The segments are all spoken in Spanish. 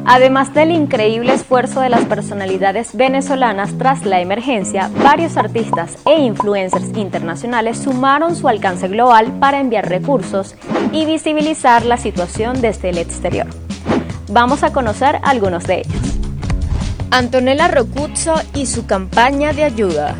Además del increíble esfuerzo de las personalidades venezolanas tras la emergencia, varios artistas e influencers internacionales sumaron su alcance global para enviar recursos y visibilizar la situación desde el exterior. Vamos a conocer algunos de ellos. Antonella Roccuzzo y su campaña de ayuda.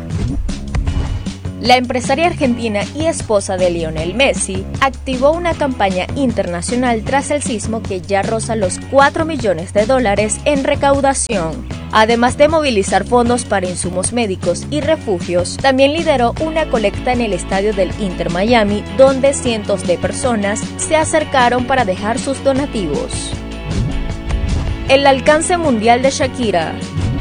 La empresaria argentina y esposa de Lionel Messi activó una campaña internacional tras el sismo que ya roza los $4 millones en recaudación. Además de movilizar fondos para insumos médicos y refugios, también lideró una colecta en el estadio del Inter Miami, donde cientos de personas se acercaron para dejar sus donativos. El alcance mundial de Shakira.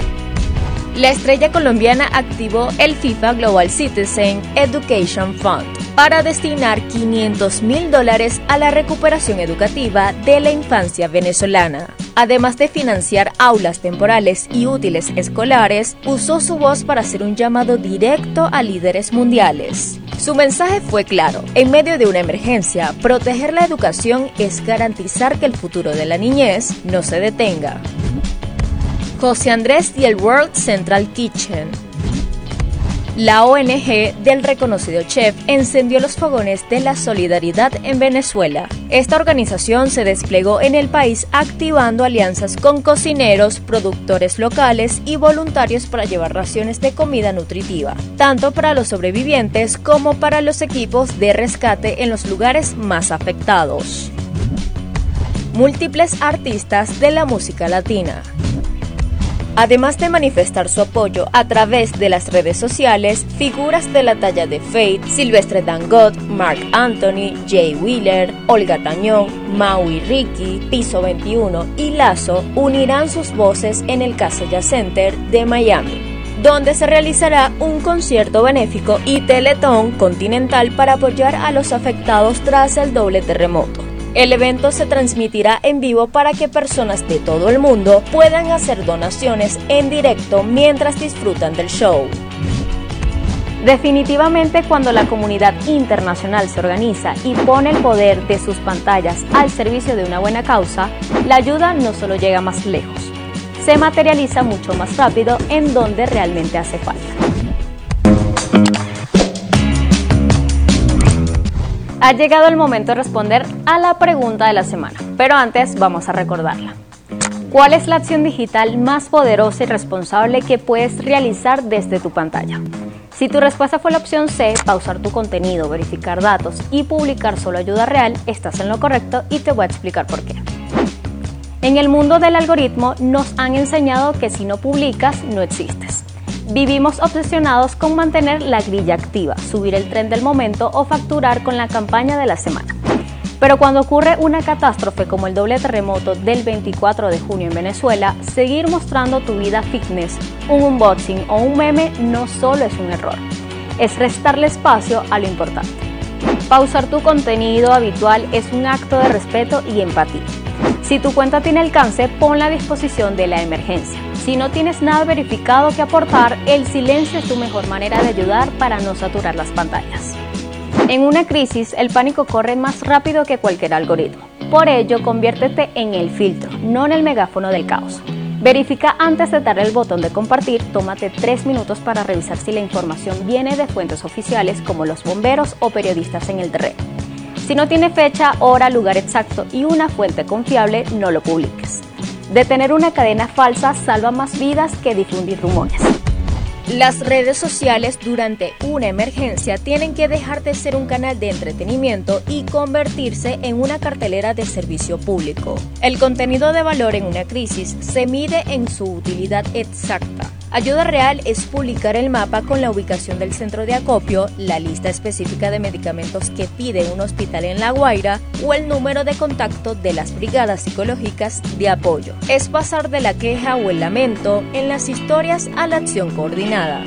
La estrella colombiana activó el FIFA Global Citizen Education Fund para destinar $500.000 a la recuperación educativa de la infancia venezolana. Además de financiar aulas temporales y útiles escolares, usó su voz para hacer un llamado directo a líderes mundiales. Su mensaje fue claro: en medio de una emergencia, proteger la educación es garantizar que el futuro de la niñez no se detenga. José Andrés y el World Central Kitchen. La ONG del reconocido chef encendió los fogones de la solidaridad en Venezuela. Esta organización se desplegó en el país activando alianzas con cocineros, productores locales y voluntarios para llevar raciones de comida nutritiva, tanto para los sobrevivientes como para los equipos de rescate en los lugares más afectados. Múltiples artistas de la música latina. Además de manifestar su apoyo a través de las redes sociales, figuras de la talla de Feid, Silvestre Dangond, Marc Anthony, Jay Wheeler, Olga Tañón, Maui Ricky, Piso 21 y Lazo unirán sus voces en el Kaseya Center de Miami, donde se realizará un concierto benéfico y teletón continental para apoyar a los afectados tras el doble terremoto. El evento se transmitirá en vivo para que personas de todo el mundo puedan hacer donaciones en directo mientras disfrutan del show. Definitivamente, cuando la comunidad internacional se organiza y pone el poder de sus pantallas al servicio de una buena causa, la ayuda no solo llega más lejos, se materializa mucho más rápido en donde realmente hace falta. Ha llegado el momento de responder a la pregunta de la semana, pero antes vamos a recordarla. ¿Cuál es la acción digital más poderosa y responsable que puedes realizar desde tu pantalla? Si tu respuesta fue la opción C, pausar tu contenido, verificar datos y publicar solo ayuda real, estás en lo correcto y te voy a explicar por qué. En el mundo del algoritmo nos han enseñado que si no publicas, no existes. Vivimos obsesionados con mantener la grilla activa, subir el tren del momento o facturar con la campaña de la semana. Pero cuando ocurre una catástrofe como el doble terremoto del 24 de junio en Venezuela, seguir mostrando tu vida fitness, un unboxing o un meme no solo es un error, es restarle espacio a lo importante. Pausar tu contenido habitual es un acto de respeto y empatía. Si tu cuenta tiene alcance, ponla a disposición de la emergencia. Si no tienes nada verificado que aportar, el silencio es tu mejor manera de ayudar para no saturar las pantallas. En una crisis, el pánico corre más rápido que cualquier algoritmo. Por ello, conviértete en el filtro, no en el megáfono del caos. Verifica antes de darle el botón de compartir, tómate 3 minutos para revisar si la información viene de fuentes oficiales como los bomberos o periodistas en el terreno. Si no tiene fecha, hora, lugar exacto y una fuente confiable, no lo publiques. Detener una cadena falsa salva más vidas que difundir rumores. Las redes sociales durante una emergencia tienen que dejar de ser un canal de entretenimiento y convertirse en una cartelera de servicio público. El contenido de valor en una crisis se mide en su utilidad exacta. Ayuda real es publicar el mapa con la ubicación del centro de acopio, la lista específica de medicamentos que pide un hospital en La Guaira o el número de contacto de las brigadas psicológicas de apoyo. Es pasar de la queja o el lamento en las historias a la acción coordinada.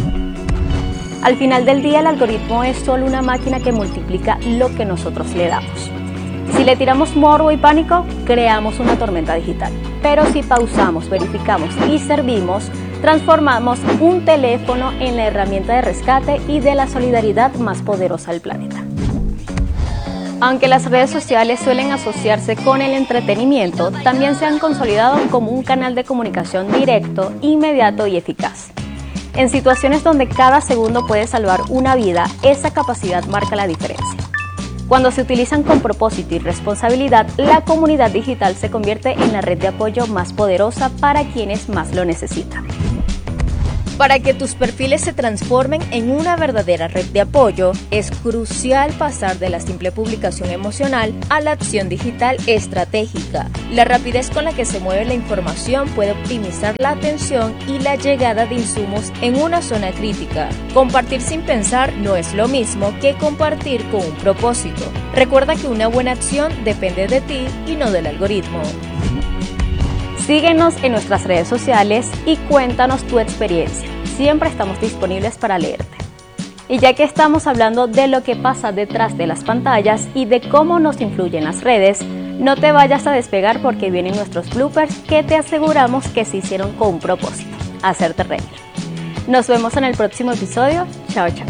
Al final del día, el algoritmo es solo una máquina que multiplica lo que nosotros le damos. Si le tiramos morbo y pánico, creamos una tormenta digital. Pero si pausamos, verificamos y servimos, transformamos un teléfono en la herramienta de rescate y de la solidaridad más poderosa del planeta. Aunque las redes sociales suelen asociarse con el entretenimiento, también se han consolidado como un canal de comunicación directo, inmediato y eficaz. En situaciones donde cada segundo puede salvar una vida, esa capacidad marca la diferencia. Cuando se utilizan con propósito y responsabilidad, la comunidad digital se convierte en la red de apoyo más poderosa para quienes más lo necesitan. Para que tus perfiles se transformen en una verdadera red de apoyo, es crucial pasar de la simple publicación emocional a la acción digital estratégica. La rapidez con la que se mueve la información puede optimizar la atención y la llegada de insumos en una zona crítica. Compartir sin pensar no es lo mismo que compartir con un propósito. Recuerda que una buena acción depende de ti y no del algoritmo. Síguenos en nuestras redes sociales y cuéntanos tu experiencia. Siempre estamos disponibles para leerte. Y ya que estamos hablando de lo que pasa detrás de las pantallas y de cómo nos influyen las redes, no te vayas a despegar porque vienen nuestros bloopers que te aseguramos que se hicieron con un propósito, hacerte reír. Nos vemos en el próximo episodio. Chao, chao.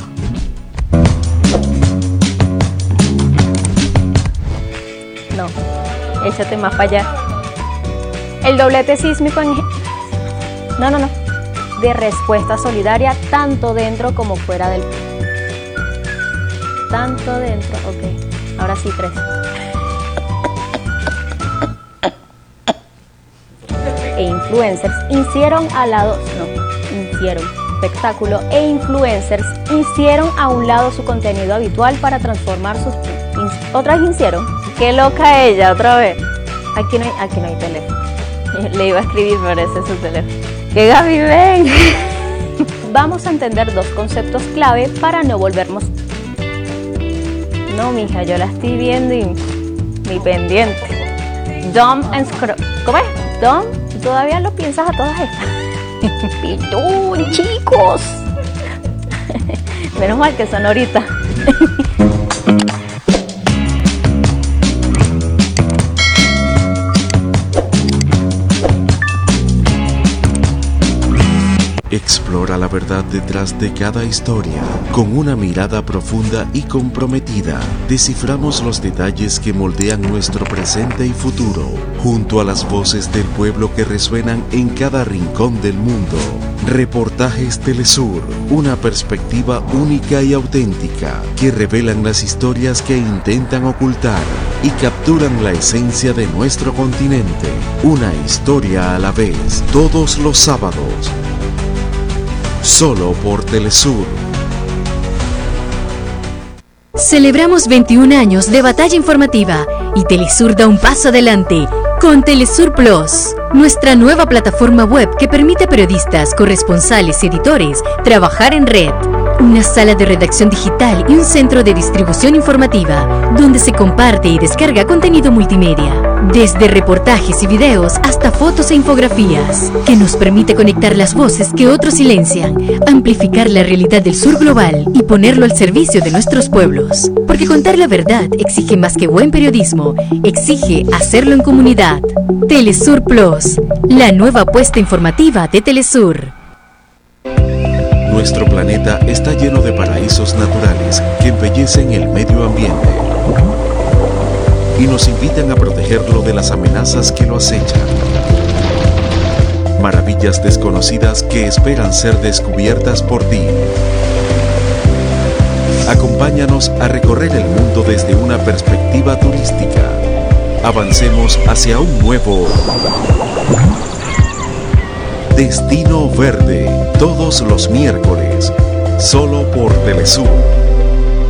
No, échate más para allá. El doblete sísmico de respuesta solidaria tanto dentro como fuera del... Tanto dentro, ok. Ahora sí, 3. E influencers hicieron espectáculo e influencers hicieron a un lado su contenido habitual para transformar sus... ¿Otra vez hicieron? ¡Qué loca ella! Otra vez. Aquí no hay teléfono. Le iba a escribir, pero ese es su teléfono. ¡Que Gaby, ven! Vamos a entender 2 conceptos clave para no volvernos... No, mija, yo la estoy viendo y mi pendiente. Dumb and scroll. ¿Cómo es? Dumb. ¿Todavía lo piensas a todas estas? ¡Pitún, chicos! Menos mal que son ahorita. Explora la verdad detrás de cada historia. Con una mirada profunda y comprometida, desciframos los detalles que moldean nuestro presente y futuro, junto a las voces del pueblo que resuenan en cada rincón del mundo. Reportajes Telesur, una perspectiva única y auténtica, que revelan las historias que intentan ocultar y capturan la esencia de nuestro continente. Una historia a la vez, todos los sábados. Solo por Telesur. Celebramos 21 años de batalla informativa y Telesur da un paso adelante con Telesur Plus, nuestra nueva plataforma web que permite a periodistas, corresponsales y editores trabajar en red. Una sala de redacción digital y un centro de distribución informativa donde se comparte y descarga contenido multimedia, desde reportajes y videos hasta fotos e infografías, que nos permite conectar las voces que otros silencian, amplificar la realidad del sur global y ponerlo al servicio de nuestros pueblos. Porque contar la verdad exige más que buen periodismo, exige hacerlo en comunidad. Telesur Plus, la nueva apuesta informativa de Telesur. Nuestro planeta está lleno de paraísos naturales que embellecen el medio ambiente y nos invitan a protegerlo de las amenazas que lo acechan. Maravillas desconocidas que esperan ser descubiertas por ti. Acompáñanos a recorrer el mundo desde una perspectiva turística. Avancemos hacia un nuevo Destino Verde, todos los miércoles, solo por Telesur.